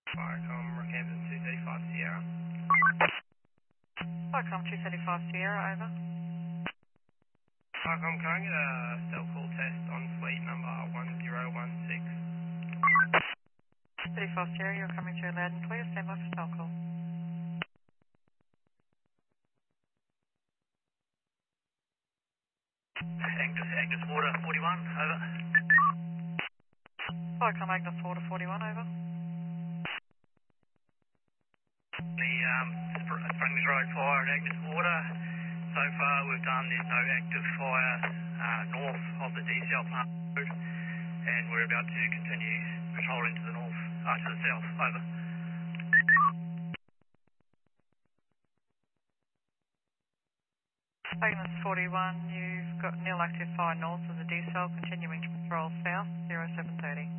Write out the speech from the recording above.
Firecom, Rockhampton 235 Sierra. Firecom 235 Sierra, over. Firecom, can I get a cell call test on fleet number 1016? 35 Sierra, you're coming through loud and clear. Stand by for cell call. Agnes Water 41, over. Firecom Agnes Water 41, over. The Springs Road fire at Agnes Water. So far we've done, there's no active fire north of the DCL plant road, and we're about to continue patrolling to the north, to the south, over. Agnes 41, you've got nil active fire north of the D cell, continuing to patrol south, 0730.